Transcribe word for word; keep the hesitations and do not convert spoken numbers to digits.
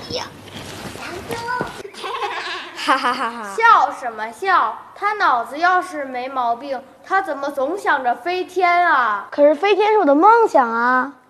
呀， 哈哈哈哈！ 笑什么笑？他脑子要是没毛病，他怎么总想着飞天啊？ 可是飞天是我的梦想啊！